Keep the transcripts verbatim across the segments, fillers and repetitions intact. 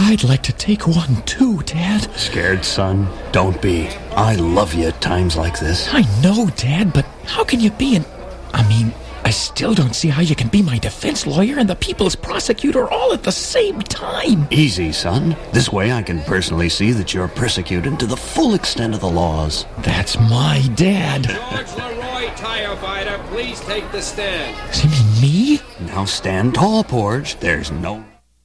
I'd like to take one too, Dad. Scared, son? Don't be. I love you at times like this. I know, Dad, but how can you be an... I mean, I still don't see how you can be my defense lawyer and the people's prosecutor all at the same time. Easy, son. This way I can personally see that you're persecuted to the full extent of the laws. That's my dad. George Leroy, tire fighter, please take the stand. Does he mean me? Now stand tall, Porge. There's no...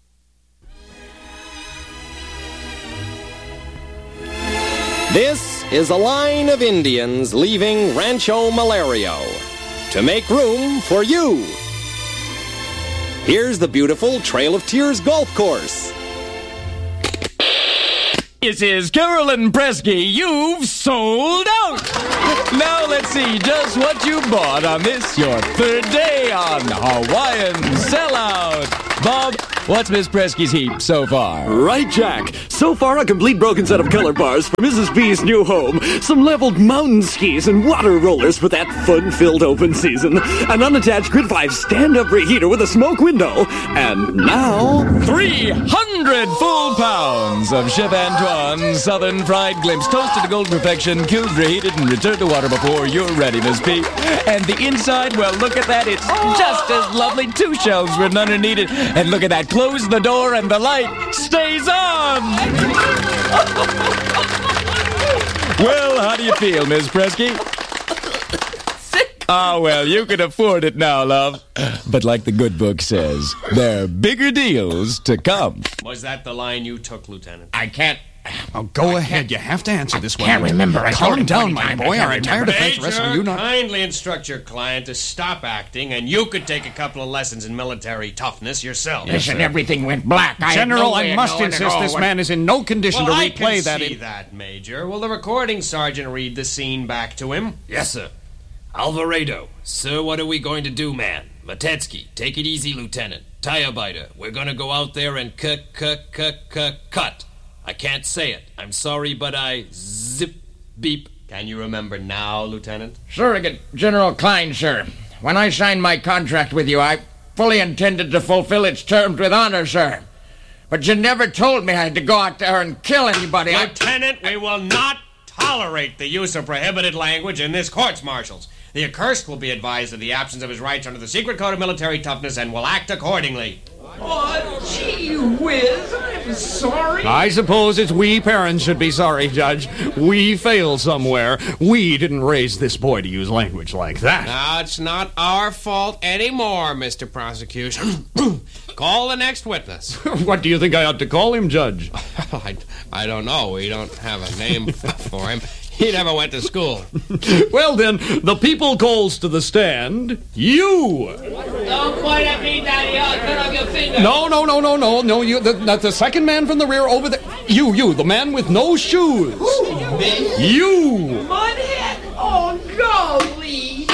This is a line of Indians leaving Rancho Malario to make room for you. Here's the beautiful Trail of Tears golf course. This is Carolyn Presky. You've sold out. Now let's see just what you bought on this, your third day on Hawaiian Sellout. Bob, what's Miss Presky's heap so far? Right, Jack. So far, a complete broken set of color bars for Missus B's new home, some leveled mountain skis and water rollers for that fun-filled open season, an unattached Grid five stand-up reheater with a smoke window, and now... three hundred full pounds of Chef Antoine Southern Fried Glimpse, toasted to golden perfection, killed, reheated, and returned to water before you're ready, Miss P. And the inside, well, look at that. It's just as lovely. Two shelves where none are needed. And look at that. Close the door and the light stays on. Well, how do you feel, Miss Presky? Sick. Ah, well, you can afford it now, love. But like the good book says, there are bigger deals to come. Was that the line you took, Lieutenant? I can't... Oh, go ahead. You have to answer this one. Can't remember. I told Calm him down, twenty my times. I boy. can't Our entire remember. defense rests on you not... kindly instruct your client to stop acting, and you could take a couple of lessons in military toughness yourself. Listen, everything went black. I had no General, way I of must knowing at insist all this what- man is in no condition Well, to I replay can that... see in- that, Major. Will the recording sergeant read the scene back to him? Yes, sir. Alvarado. Sir, what are we going to do, man? Matetsky, take it easy, Lieutenant. Tire biter, we're gonna go out there and cut, cut, cut, cut, cut. I can't say it. I'm sorry, but I zip, beep. Can you remember now, Lieutenant? Surrogate General Klein, sir. When I signed my contract with you, I fully intended to fulfill its terms with honor, sir. But you never told me I had to go out there and kill anybody. I- Lieutenant, we will not tolerate the use of prohibited language in this courts-martials. The accursed will be advised of the absence of his rights under the secret code of military toughness and will act accordingly. Oh, gee whiz, I'm sorry. I suppose it's we parents should be sorry, Judge. We failed somewhere. We didn't raise this boy to use language like that. Now, it's not our fault anymore, Mister Prosecution. Call the next witness. What do you think I ought to call him, Judge? I, I don't know. We don't have a name for him. He never went to school. Well, then, the people calls to the stand. You! Don't point at me, Daddy. I'll cut off your finger. No, no, no, no, no, no. You, the, the, the second man from the rear over there. You, you, the man with no shoes. Who? Me? You! Mudhead? Oh, golly.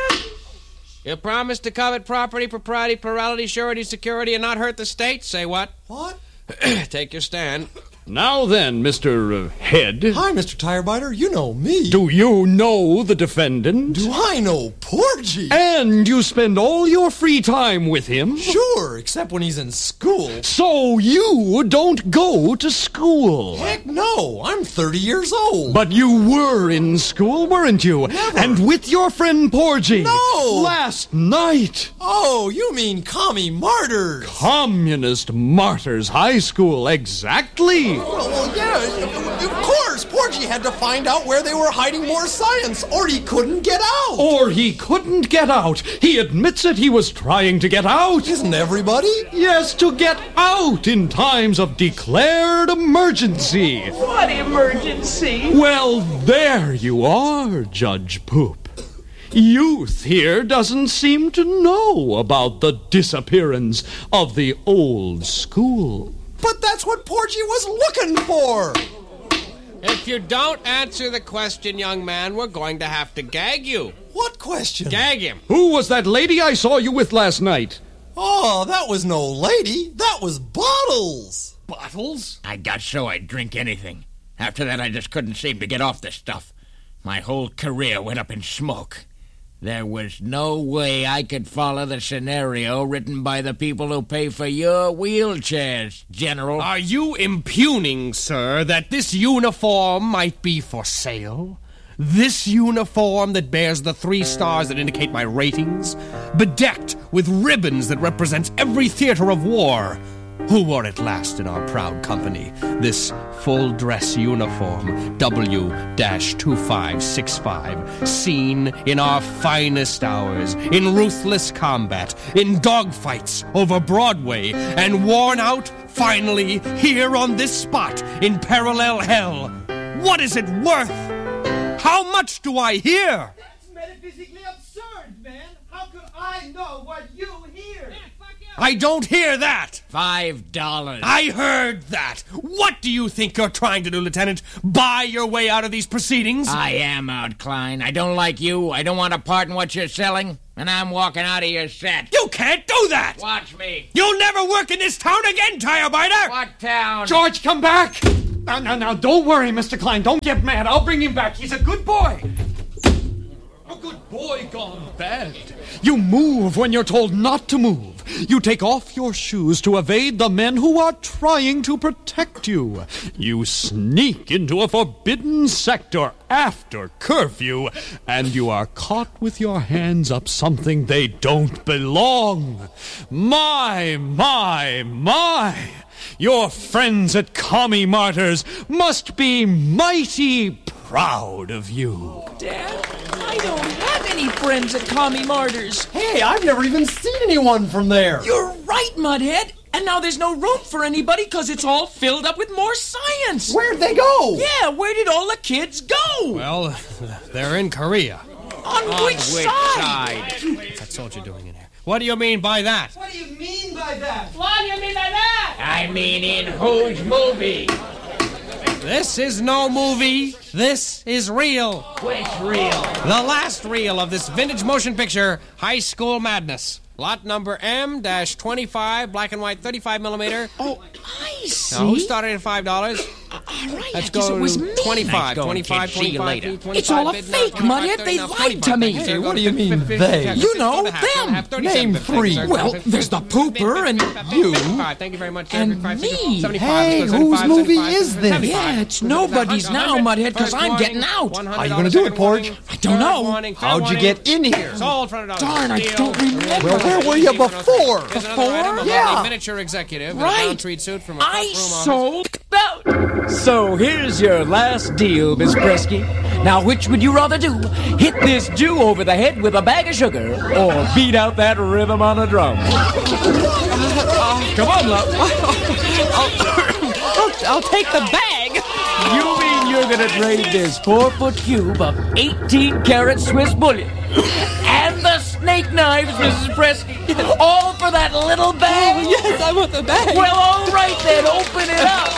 You promised to covet property, propriety, plurality, surety, security, and not hurt the state? Say what? What? Take your stand. Now then, Mister Uh, Head. Hi, Mister Tirebiter. You know me. Do you know the defendant? Do I know Porgy? And you spend all your free time with him? Sure, except when he's in school. So you don't go to school? Heck no, I'm thirty years old. But you were in school, weren't you? Never. And with your friend Porgy? No. Last night. Oh, you mean commie martyrs. Communist Martyrs High School, exactly. Well, well, yeah, of course. Porgy had to find out where they were hiding more science, or he couldn't get out. Or he couldn't get out. He admits it. He was trying to get out. Isn't everybody? Yes, to get out in times of declared emergency. What emergency? Well, there you are, Judge Poop. Youth here doesn't seem to know about the disappearance of the old school. But that's what Porgy was looking for. If you don't answer the question, young man, we're going to have to gag you. What question? Gag him. Who was that lady I saw you with last night? Oh, that was no lady. That was Bottles. Bottles? I got so I'd drink anything. After that, I just couldn't seem to get off this stuff. My whole career went up in smoke. There was no way I could follow the scenario written by the people who pay for your wheelchairs, General. Are you impugning, sir, that this uniform might be for sale? This uniform that bears the three stars that indicate my ratings? Bedecked with ribbons that represents every theater of war? Who wore it last in our proud company? This full-dress uniform, W two five six five, seen in our finest hours, in ruthless combat, in dogfights over Broadway, and worn out, finally, here on this spot, in parallel hell. What is it worth? How much do I hear? That's metaphysically absurd, man. How could I know what you hear? I don't hear that! Five dollars. I heard that! What do you think you're trying to do, Lieutenant? Buy your way out of these proceedings? I am out, Klein. I don't like you. I don't want a part in what you're selling. And I'm walking out of your set. You can't do that! Watch me. You'll never work in this town again, tire biter! What town? George, come back! Now, now, now, don't worry, Mister Klein. Don't get mad. I'll bring him back. He's a good boy. A good boy gone bad. You move when you're told not to move. You take off your shoes to evade the men who are trying to protect you. You sneak into a forbidden sector after curfew, and you are caught with your hands up something they don't belong. My, my, my. Your friends at Commie Martyrs must be mighty proud of you. Dad, I don't have any friends at Commie Martyrs. Hey, I've never even seen anyone from there. You're right, Mudhead. And now there's no room for anybody because it's all filled up with more science. Where'd they go? Yeah, where did all the kids go? Well, they're in Korea. On, On which, which side? side? What's that soldier doing in here? What do you mean by that? What do you mean by that? What do you mean by that? I mean in whose movie? This is no movie. This is real. Which reel? The last reel of this vintage motion picture, High School Madness. Lot number M twenty-five, black and white, thirty-five millimeter. Oh, I see. Now, who started at five dollars? All right, Let's I guess go it was to me. twenty-five, Nice going, twenty-five, kid. See you twenty-five, later. twenty-five, It's all a bid now, fake, twenty-five, Mudhead. thirty They now, lied forty-five, to me. fifty, Hey, what do fifty, you mean, fifty, they? fifty, You know, fifty, fifty, them. half, thirty-seven, Name fifty, three. fifty, Well, fifty, there's the fifty, pooper and fifty, you. fifty-five, thank you very much, sir. And fifty-five, sixty, me. seventy-five, Hey, seventy-five, whose movie seventy-five, is this? seventy-five, Yeah, it's nobody's now, Mudhead, 'cause I'm First getting warning, out. one hundred How you gonna do it, dollars, Porge? I don't know. warning, third How'd you warning. get in here? Sold for one hundred dollars. Darn, I Deal. don't remember. Well, where were you before? Here's another item, a Yeah. lovely miniature executive in a Right. brown tweed suit from a I front room office. sold out. So here's your last deal, Miss Presky. Now, which would you rather do? Hit this Jew over the head with a bag of sugar or beat out that rhythm on a drum? Come on, love. I'll, I'll take the bag. You mean you're gonna trade this four-foot cube of eighteen-karat Swiss bullion and the snake knives, Missus Presky, all for that little bag? Oh, yes, I want the bag. Well, all right then, open it up.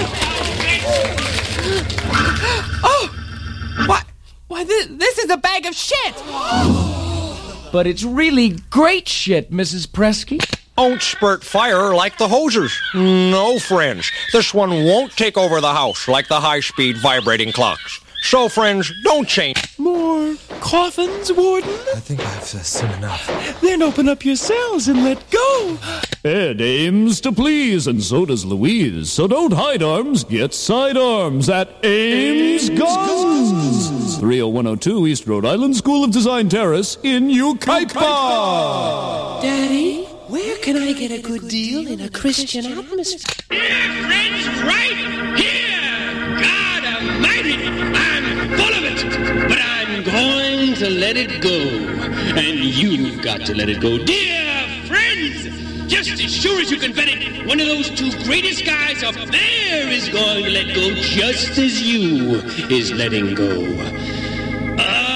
Oh, what? Why, this, this is a bag of shit. But it's really great shit, Missus Presky. Don't spurt fire like the hosers. No, friends, this one won't take over the house like the high-speed vibrating clocks. So, friends, don't change. More coffins, Warden? I think I've seen enough. Then open up your cells and let go. Ed aims to please, and so does Louise. So don't hide arms, get sidearms at Ames, Guns. three oh one oh two East Rhode Island School of Design Terrace in Yucaipa. Daddy, where can I get a good deal in a Christian atmosphere? Here, friends, right here! God Almighty, I'm full of it, but I'm going to let it go. And you've got to let it go. Dear friends, just as sure as you can bet it, one of those two greatest guys up there is going to let go just as you is letting go. Ah!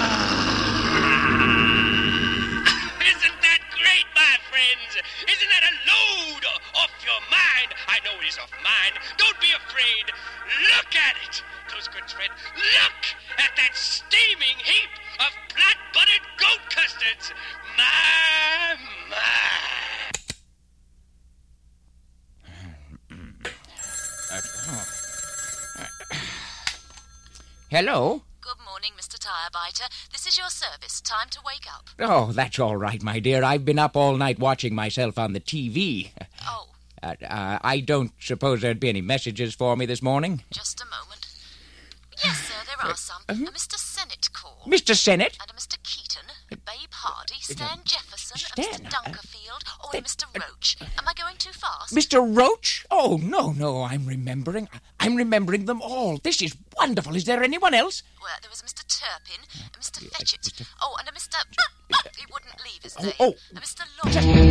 Isn't that great, my friends? Isn't that a load off your mind? I know it is off mine. Don't be afraid. Look at it. Close good friend. Look at that steaming heap of flat-buttered goat custards. My, my. Hello? Good morning, Mister Tirebiter. This is your service. Time to wake up. Oh, that's all right, my dear. I've been up all night watching myself on the T V. Oh. Uh, uh, I don't suppose there'd be any messages for me this morning? Just a moment. Yes, sir, there are some. Uh, a Mister Sennett called. Mister Sennett? And a Mister Keaton, Babe Hardy, Stan Jefferson, Stan? a Mister Dunkerfield, or a Mister Roach. Am I going too fast? Mister Roach? Oh, no, no, I'm remembering. I'm remembering them all. This is wonderful. Is there anyone else? Well, there was a Mister Turpin, a Mister Fetchit. Oh, and a Mister... He wouldn't leave his Oh, name. oh. A Mister Long...